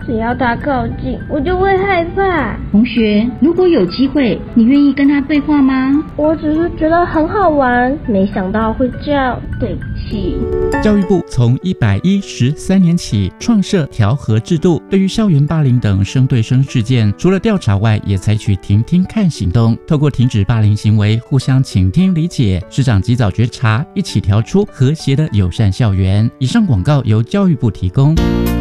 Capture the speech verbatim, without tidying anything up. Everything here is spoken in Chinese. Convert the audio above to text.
只要他靠近，我就会害怕。 同学，如果有机会，你愿意跟他对话吗？ 我只是觉得很好玩，没想到会这样，对不起。 教育部从一百一十三年起创设调和制度，对于校园霸凌等生对生事件，除了调查外，也采取听听看行动，透过停止霸凌行为，互相倾听理解，师长及早觉察，一起调出和谐的友善校园。以上广告由教育部提供。